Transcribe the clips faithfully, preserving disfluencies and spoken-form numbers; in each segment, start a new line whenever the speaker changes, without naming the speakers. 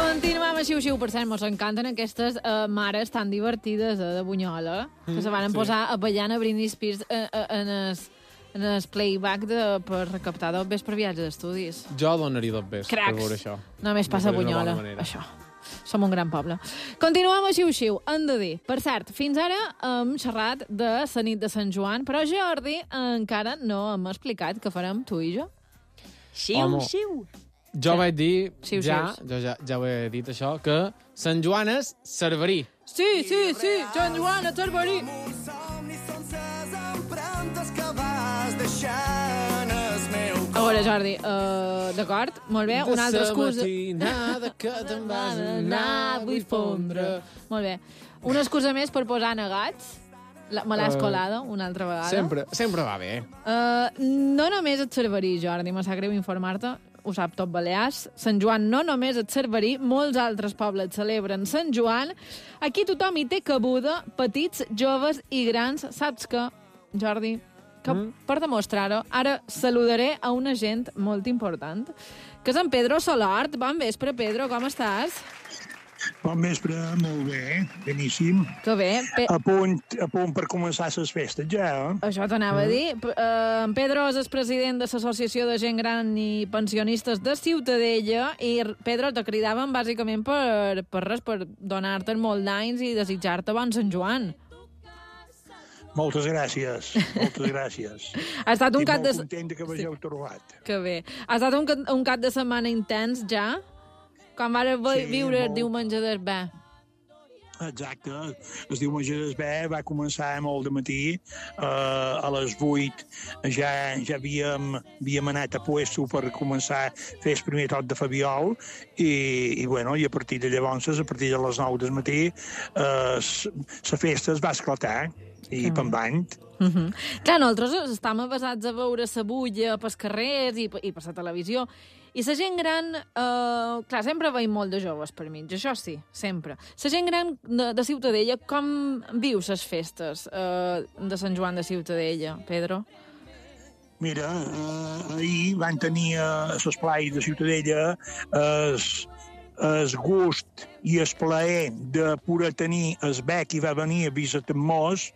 Continuem a Xiu-Xiu. Per cert, mos encanten aquestes uh, mares tan divertides uh, de Bunyola, mm, que se van sí. posar a ballar a Britney Spears uh, uh, en el, en el playback de, per recaptar dos vés per viatge d'estudis.
Jo donaria dos vés per veure això.
Només passa a Bunyola, això. Som un gran poble. Continuem a Xiu-Xiu. Hem de dir, per cert, fins ara hem xerrat de la nit de Sant Joan, però Jordi encara no hem explicat què farem tu i jo.
Xiu-Xiu.
Jo vaig dir,
Xiu,
ja,
xius.
jo ja, ja ho he dit això, que Sant Joan és Cerverí.
Sí, sí, sí, Sant Joan és Cerverí. A veure, Jordi, uh, d'acord? Molt bé, una altra excusa.
De sa matinada que te'n vas anar, vull fondre.
Molt bé. Una excusa més per posar negats. La, me l'has
Uh,
colada una altra vegada.
Sempre, sempre va bé.
Uh, no només et Cerverí, Jordi, me sap greu informar-te, ho sap tot Balears. Sant Joan no només et Cerverí, molts altres pobles celebren Sant Joan. Aquí tothom hi té cabuda, petits, joves i grans. Saps què, Jordi? Que mm. per demostrar-ho, ara saludaré a una gent molt important, que és en Pedro Solart. Bon vespre, Pedro, com estàs?
Bon vespre, molt bé, beníssim.
Que bé. Pe
a, punt, a punt per començar les festes, ja, eh?
Això t'anava mm. a dir. P uh, en Pedro és el president de l'Associació de Gent Gran i Pensionistes de Ciutadella, i Pedro, te cridaven bàsicament per, per res, per donar-te molt d'anys i desitjar-te bon Sant Joan.
Moltes gràcies, moltes gràcies.
Ha estat un
Estic
cap de...
molt content que m'heu sí. trobat.
Que bé. Ha estat un, un cap de setmana intens, ja? Quan vas sí, viure el molt... diumenge d'Esbé.
Exacte. El diumenge d'Esbé va començar molt de matí. Uh, a les vuit ja, ja havíem, havíem anat a puesto per començar a fer el primer toc de Fabiol i, i, bueno, i a partir de llavors, a partir de les nou del matí, uh, la festa es va esclatar i mm. pembant.
Uh -huh. Clar, nosaltres estem avasats a veure la bulla pels carrers i, i per la televisió. I la gent gran, eh, clar, sempre veiem molt de joves per mig, això sí, sempre. La gent gran de, de Ciutadella, com viu les festes eh, de Sant Joan de Ciutadella, Pedro?
Mira, eh, ahir van tenir a l'esplai de Ciutadella es, es gust i el plaer de poder tenir el bec i va venir a visitar-nos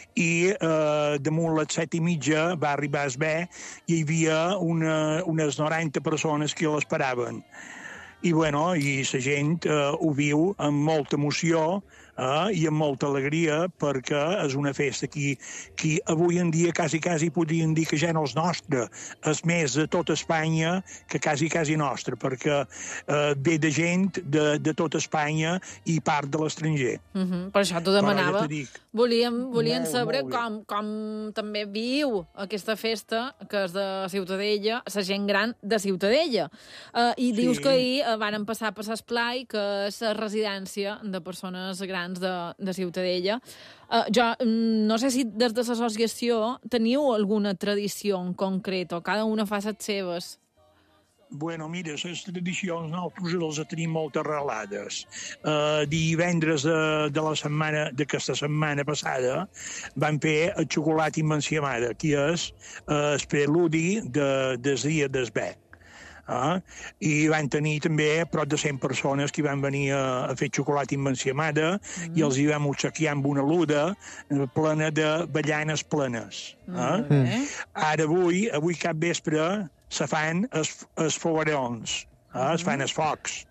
i eh, damunt les set i mitja va arribar el bec i hi havia una, unes noranta persones que l'esperaven. I, bueno, i la gent eh, ho viu amb molta emoció eh, i amb molta alegria perquè és una festa que, que avui en dia quasi, quasi podríem dir que ja no és nostra, és més de tota Espanya que quasi, quasi nostra, perquè eh, ve de gent de, de tota Espanya i part de l'estranger.
Uh -huh. Per això t'ho demanava.
Ja
Volíem, volíem
molt,
saber
molt
com, com també viu aquesta festa, que és de Ciutadella, la gent gran de Ciutadella. Uh, I dius
sí.
que ahir uh, van passar per l'esplai, que és la residència de persones grans de, de Ciutadella. Uh, jo no sé si des de l'associació teniu alguna tradició en concret, o cada una fa les seves.
Bueno, mira, les tradicions nosaltres les tenim molt arrelades. Uh, divendres de, de la setmana, d'aquesta setmana passada, van fer el xocolata immensiamada, que és uh, el preludi de, del dia d'Esbé. Uh, I van tenir també prop de cent persones que van venir a, a fer xocolata immensiamada mm. i els hi vam obsequiar amb una luda plena de ballanes plenes. Uh? Mm. Ara avui, avui cap vespre, se fan els, els foguerons, uh? es fan els focs.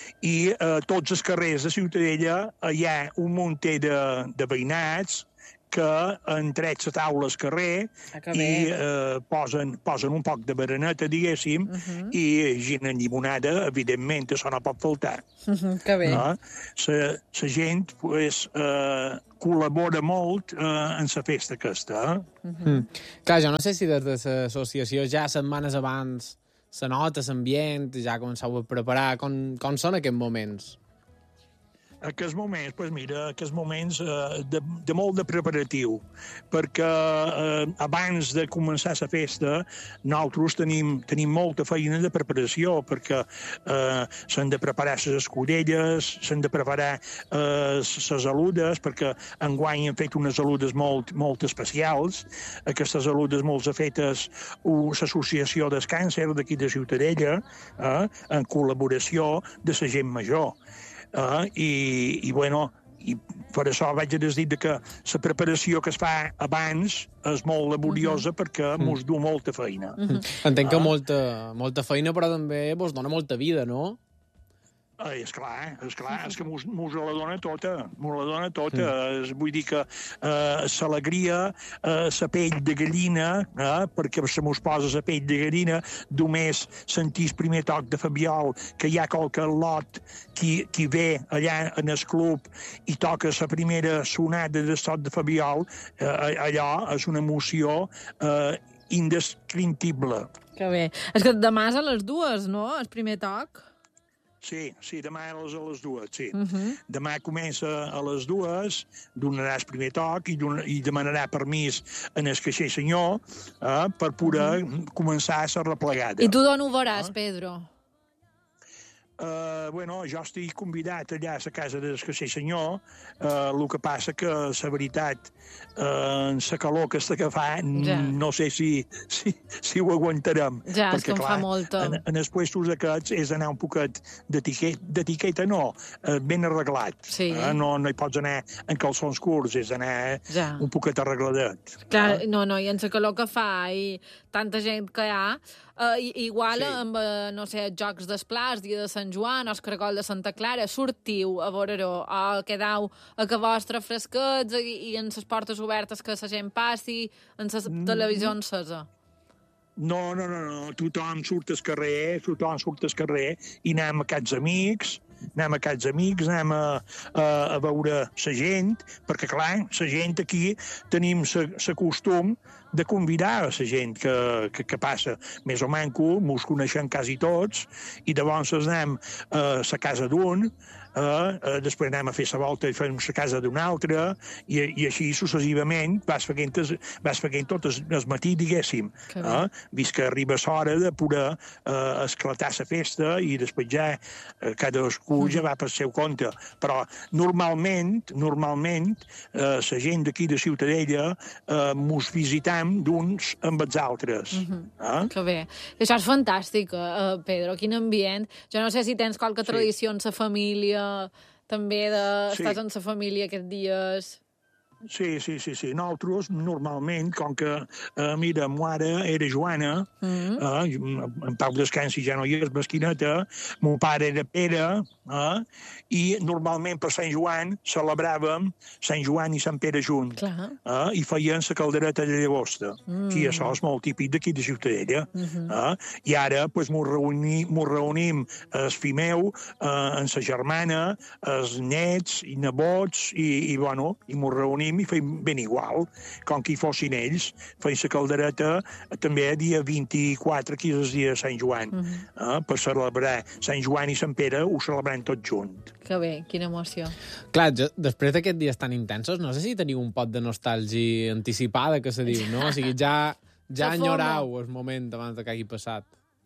I uh, tots els carrers de Ciutadella hi ha un munter de, de veïnats que han tret la taula al carrer
ah,
i eh, posen, posen un poc de bereneta, diguéssim, uh -huh. i gent en llimonada, evidentment, això no pot faltar.
Uh -huh, que bé.
No? La, la gent pues, eh, col·labora molt eh, en la festa aquesta. Eh?
Uh -huh. mm. Clar, jo no sé si des de l'associació ja setmanes abans se nota l'ambient, ja començau a preparar, com, com són aquests moments?
Aquests moments, pues mira, aquests moments eh, de, de molt de preparatiu, perquè eh, abans de començar la festa nosaltres tenim, tenim molta feina de preparació, perquè eh, s'han de preparar les escudelles, s'han de preparar les eh, aludes, perquè enguany han fet unes aludes molt, molt especials. Aquestes aludes molt fetes l'associació del càncer d'aquí de Ciutadella, eh, en col·laboració de la gent major. Uh, i, i, bueno, i per això vaig a dir que la preparació que es fa abans és molt laboriosa, uh -huh. perquè uh -huh. mos du molta feina.
Uh -huh. Entenc que uh, molta, molta feina, però també vos dona molta vida, no?
Eh, és clar, és clar, és que mos, mos la dona tota, mos la dona tota. Mm. Es, vull dir que eh, l'alegria, eh, la pell de gallina, eh, perquè se mos posa la pell de gallina, només sentir el primer toc de Fabiol, que hi ha qualque lot qui, qui ve allà en el club i toca la primera sonada de sot de Fabiol, eh, allò és una emoció eh, indescriptible.
Que bé. És que demà és a les dues, no?, el primer toc.
Sí, sí, demà és a les dues, sí.
Uh -huh.
Demà comença a les dues, donarà el primer toc i, i demanarà permís en el caixer senyor eh, per poder uh -huh. començar la replegada.
I tu d'on ho veuràs, eh? Pedro?
Uh, bueno, jo estic convidat allà a la casa del caixer senyor, uh, el que passa que, la veritat, uh, en la calor aquesta que fa, ja. no sé si, si, si ho aguantarem.
Ja,
perquè,
és que em
clar,
fa molta.
En, en els puestos aquests és anar un poquet d'etiqueta, no, uh, ben arreglat.
Sí.
Uh, no, no hi pots anar en calçons curts, és anar ja. un poquet arregladet.
Clar, uh. no, no, i en la calor que fa i tanta gent que hi ha, Uh, igual sí. amb, uh, no sé, Jocs d'Esplats, Dia de Sant Joan, o el Caragol de Santa Clara, sortiu a veure-ho, o quedau a que vostre fresquets i, i en les portes obertes que la gent passi, en la mm. televisió encesa.
No, no, no, no, tothom surt al carrer, tothom surt al carrer i anem a casa amics, anem a casa amics, anem a, a, a veure la gent, perquè, clar, la gent aquí tenim la costum de convidar a la gent que, que, que passa més o manco, mos coneixem quasi tots, i llavors anem a la casa d'un, Uh, uh, després anem a fer la volta i fem la casa d'un altre, i, i així successivament vas fent, vas fent tot el, el matí, diguéssim, uh, vist que arriba l'hora de poder uh, esclatar la festa i després ja uh, cadascú mm. ja va per seu compte. Però normalment, normalment, uh, la gent d'aquí de Ciutadella uh, mos visitam d'uns amb els altres. Mm -hmm. uh?
Que bé. Això és fantàstic, uh, Pedro, quin ambient. Jo no sé si tens qualque sí. tradició en la família, també de... sí. Estàs en la família aquests dies.
Sí, sí, sí, sí. Nosaltres, normalment, com que, eh, mira, mare era Joana, mm -hmm. eh, en Pau Descansi ja no hi és, Mesquineta, mon pare era Pere, eh, i normalment per Sant Joan celebràvem Sant Joan i Sant Pere junt, eh, i feien la caldereta de llagosta, mm. que això és molt típic d'aquí de Ciutadella. Mm -hmm. eh, I ara, doncs, mos reuni, mos reunim el fill meu, eh, en sa germana, els nets i nebots, i, i bueno, i mos reunim i feim ben igual, com que hi fossin ells, feim la caldereta també dia vint-i-quatre, que és el dia de Sant Joan, uh -huh. eh, per celebrar Sant Joan i Sant Pere, ho celebrem tot junt.
Que bé, quina emoció.
Clar, jo, després d'aquests dies tan intensos, no sé si teniu un pot de nostàlgia anticipada, que se diu, no? O sigui, ja, ja enyorau el moment abans que hagi passat.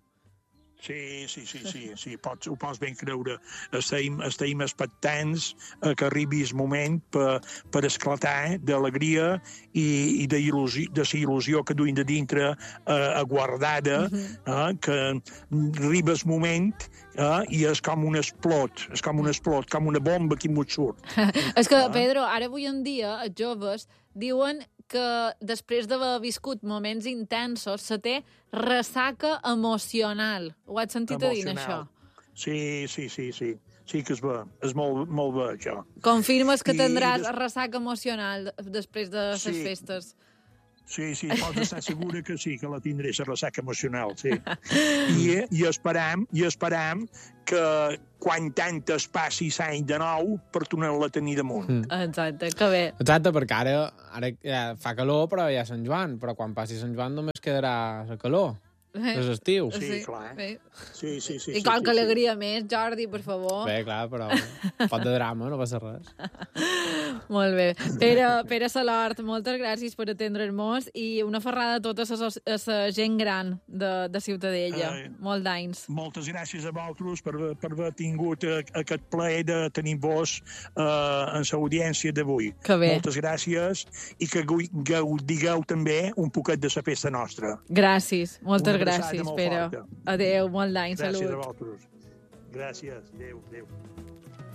Sí, sí, sí, sí, sí. Pots, ho pots ben creure. Estem, estem expectants a que arribi el moment per, per esclatar d'alegria i, i de, il·lusió, de la il·lusió que duim de dintre eh, aguardada, uh-huh. eh, que arriba el moment eh, i és com un explot, és com un explot, com una bomba que mos surt.
És que, Pedro, ara avui en dia els joves diuen que després d'haver viscut moments intensos se té ressaca emocional. Ho has sentit emocional. A dir, això?
Sí, sí, sí, sí. Sí que és bé. És molt, molt bé, això.
Confirmes que I tindràs des... ressaca emocional després de les
sí.
festes?
Sí, sí, pots estar segura que sí, que la tindré, la ressaca emocional, sí. I, i, esperam, I esperam que quan tant es passi l'any de nou per tornar-la a tenir damunt.
Mm. Exacte, que bé.
Exacte, perquè ara, ara ja fa calor, però hi ha Sant Joan, però quan passi Sant Joan només quedarà la calor.
Eh,
És estiu.
Sí,
Sí,
clar.
bé.
Sí, sí, sí.
I
sí,
com
sí,
que
sí.
alegria més, Jordi, per favor.
Bé, clar, però pot de drama, no passa res.
Molt bé. Pere, Pere Salort, moltes gràcies per atendre'ns i una ferrada a tota la, la gent gran de, de Ciutadella.
Ai.
Molt d'anys.
Moltes gràcies a vosaltres per, per haver tingut eh, aquest plaer de tenir vos eh, en l'audiència d'avui.
Que bé.
Moltes gràcies i que gau- gaudigueu també un poquet de la festa nostra.
Gràcies, moltes
Una abraçada
gràcies,
molt
Pere.
forta.
Adéu, molt d'any,
Gràcies
salut.
a vosaltres. Gràcies. Adéu, adéu.